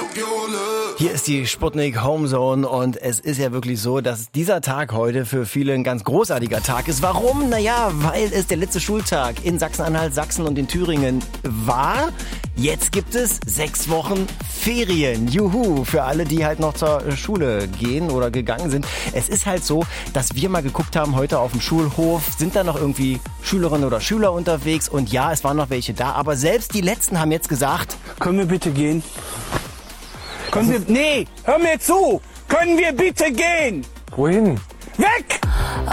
Hier ist die Sputnik Homezone und es ist ja wirklich so, dass dieser Tag heute für viele ein ganz großartiger Tag ist. Warum? Naja, weil es der letzte Schultag in Sachsen-Anhalt, Sachsen und in Thüringen war. Jetzt gibt es 6 Wochen Ferien. Juhu, für alle, die halt noch zur Schule gehen oder gegangen sind. Es ist halt so, dass wir mal geguckt haben heute auf dem Schulhof, sind da noch irgendwie Schülerinnen oder Schüler unterwegs und ja, es waren noch welche da, aber selbst die Letzten haben jetzt gesagt, können wir bitte gehen? Nee, hör mir zu! Können wir bitte gehen? Wohin? Weg!